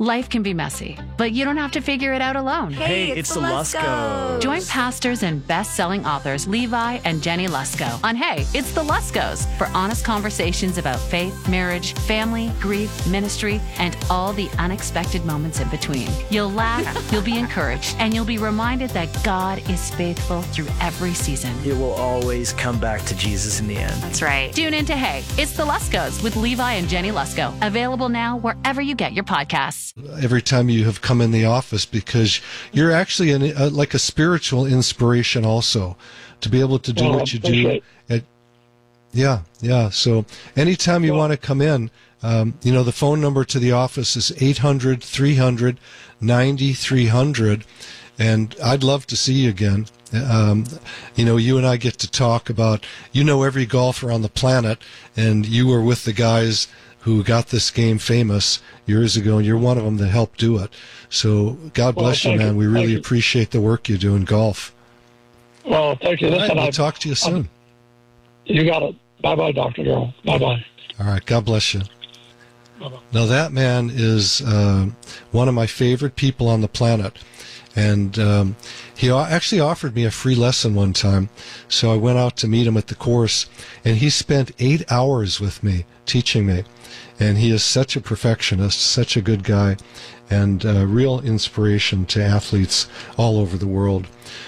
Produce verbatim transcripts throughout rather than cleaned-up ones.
Life can be messy, but you don't have to figure it out alone. Hey, it's, it's the Luskos. Join pastors and best-selling authors Levi and Jenny Lusko on Hey, It's the Luskos for honest conversations about faith, marriage, family, grief, ministry, and all the unexpected moments in between. You'll laugh, you'll be encouraged, and you'll be reminded that God is faithful through every season. It will always come back to Jesus in the end. That's right. Tune in to Hey, It's the Luskos with Levi and Jenny Lusko. Available now wherever you get your podcasts. Every time you have come in the office, because you're actually an, uh, like a spiritual inspiration also to be able to do oh, what you do. At, yeah, yeah. So anytime you well, want to come in, um, you know, the phone number to the office is eight hundred, three hundred, ninety-three hundred. And I'd love to see you again. Um, you know, you and I get to talk about, you know, every golfer on the planet, and you were with the guys who got this game famous years ago, and you're one of them that helped do it. So God bless well, you, man. You. We really appreciate the work you do in golf. Well, thank you. All Listen, right, we'll I, talk to you soon. I, you got it. Bye-bye, Doctor Darrell. Bye-bye. All right. God bless you. Bye-bye. Now, that man is uh, one of my favorite people on the planet. And um, he actually offered me a free lesson one time. So I went out to meet him at the course, and he spent eight hours with me teaching me. And he is such a perfectionist, such a good guy, and a real inspiration to athletes all over the world.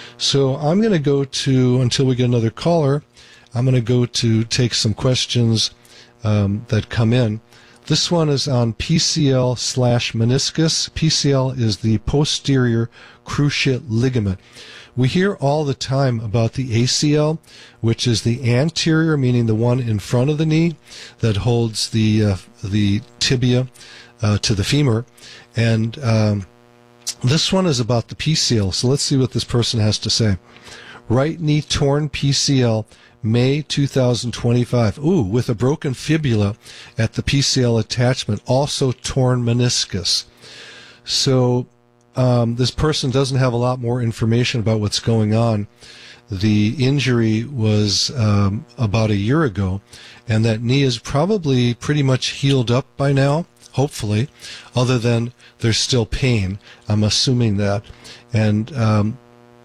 So I'm going to go to, until we get another caller, I'm going to go to take some questions um, that come in. This one is on P C L slash meniscus. P C L is the posterior cruciate ligament. We hear all the time about the A C L, which is the anterior, meaning the one in front of the knee that holds the uh, the tibia uh, to the femur. And um, this one is about the P C L. So let's see what this person has to say. Right knee torn P C L, May two thousand twenty-five. Ooh, with a broken fibula at the P C L attachment, also torn meniscus. So um, this person doesn't have a lot more information about what's going on. The injury was um, about a year ago, and that knee is probably pretty much healed up by now, hopefully, other than there's still pain. I'm assuming that. And um,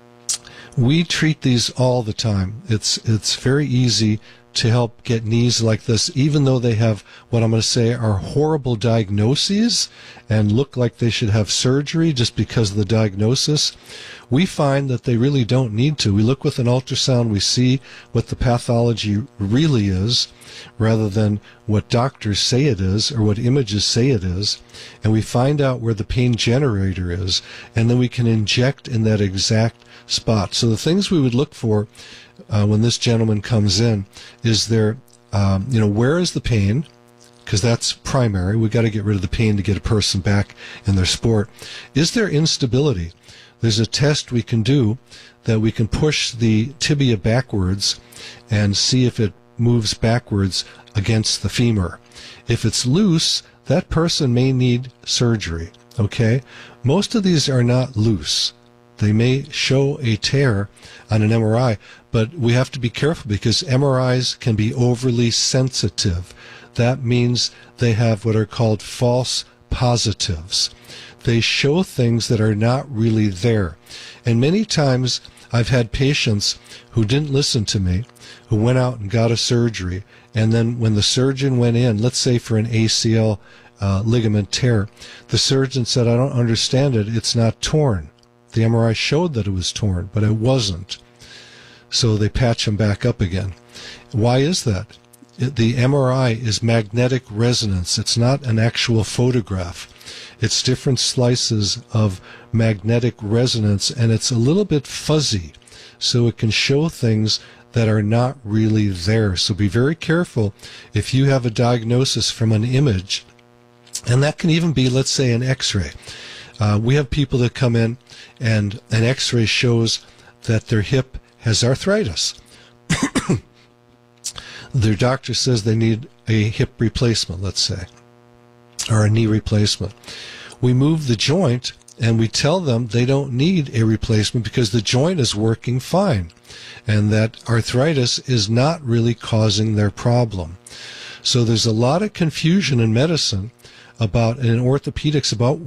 we treat these all the time. It's it's very easy to help get knees like this, even though they have what I'm going to say are horrible diagnoses and look like they should have surgery just because of the diagnosis. We find that they really don't need to. We look with an ultrasound, we see what the pathology really is, rather than what doctors say it is or what images say it is, and we find out where the pain generator is, and then we can inject in that exact spot. So the things we would look for uh, when this gentleman comes in is there, um, you know, where is the pain? Because that's primary. We've got to get rid of the pain to get a person back in their sport. Is there instability? There's a test we can do that we can push the tibia backwards and see if it moves backwards against the femur. If it's loose, that person may need surgery, okay? Most of these are not loose. They may show a tear on an M R I, but we have to be careful because M R Is can be overly sensitive. That means they have what are called false positives. They show things that are not really there. And many times I've had patients who didn't listen to me, who went out and got a surgery, and then when the surgeon went in, let's say for an A C L uh, ligament tear, the surgeon said, I don't understand it, it's not torn. The M R I showed that it was torn, but it wasn't. So they patch them back up again. Why is that? It, the M R I is magnetic resonance. It's not an actual photograph. It's different slices of magnetic resonance, and it's a little bit fuzzy, so it can show things that are not really there. So be very careful if you have a diagnosis from an image, and that can even be, let's say, an X-ray. Uh, we have people that come in, and an X-ray shows that their hip has arthritis. Their doctor says they need a hip replacement, let's say, or a knee replacement. We move the joint, and we tell them they don't need a replacement because the joint is working fine, and that arthritis is not really causing their problem. So there's a lot of confusion in medicine about, and in orthopedics, about